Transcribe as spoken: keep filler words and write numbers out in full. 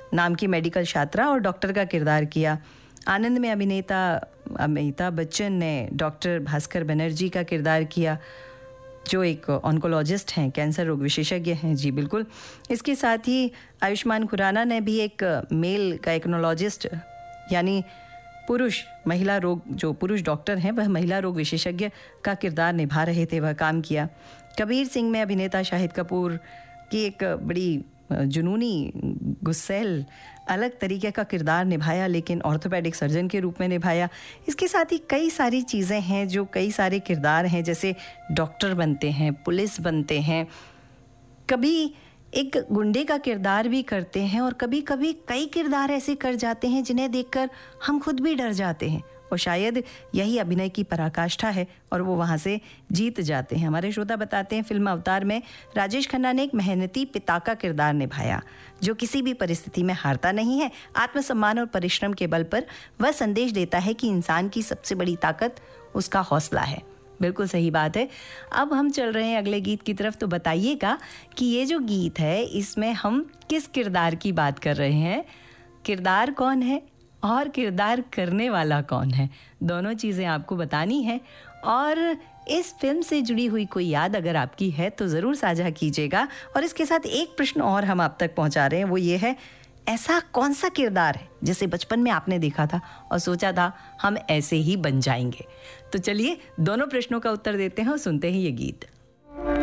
नाम की मेडिकल छात्रा और डॉक्टर का किरदार किया। आनंद में अभिनेता अमिताभ बच्चन ने डॉक्टर भास्कर बनर्जी का किरदार किया, जो एक ऑन्कोलॉजिस्ट हैं, कैंसर रोग विशेषज्ञ हैं। जी बिल्कुल। इसके साथ ही आयुष्मान खुराना ने भी एक मेल गायकोनोलॉजिस्ट यानी पुरुष महिला रोग जो पुरुष डॉक्टर हैं वह महिला रोग विशेषज्ञ का किरदार निभा रहे थे, वह काम किया। कबीर सिंह में अभिनेता शाहिद कपूर की एक बड़ी जुनूनी गुस्सैल अलग तरीके का किरदार निभाया, लेकिन ऑर्थोपेडिक सर्जन के रूप में निभाया। इसके साथ ही कई सारी चीज़ें हैं, जो कई सारे किरदार हैं, जैसे डॉक्टर बनते हैं, पुलिस बनते हैं, कभी एक गुंडे का किरदार भी करते हैं, और कभी कभी कई किरदार ऐसे कर जाते हैं जिन्हें देखकर हम खुद भी डर जाते हैं, और शायद यही अभिनय की पराकाष्ठा है और वो वहाँ से जीत जाते हैं। हमारे श्रोता बताते हैं फिल्म अवतार में राजेश खन्ना ने एक मेहनती पिता का किरदार निभाया, जो किसी भी परिस्थिति में हारता नहीं है। आत्मसम्मान और परिश्रम के बल पर वह संदेश देता है कि इंसान की सबसे बड़ी ताकत उसका हौसला है। बिल्कुल सही बात है। अब हम चल रहे हैं अगले गीत की तरफ, तो बताइएगा कि ये जो गीत है इसमें हम किस किरदार की बात कर रहे हैं, किरदार कौन है और किरदार करने वाला कौन है, दोनों चीज़ें आपको बतानी है। और इस फिल्म से जुड़ी हुई कोई याद अगर आपकी है तो ज़रूर साझा कीजिएगा। और इसके साथ एक प्रश्न और हम आप तक पहुंचा रहे हैं, वो ये है, ऐसा कौन सा किरदार है जिसे बचपन में आपने देखा था और सोचा था हम ऐसे ही बन जाएंगे। तो चलिए दोनों प्रश्नों का उत्तर देते हैं और सुनते हैं ये गीत।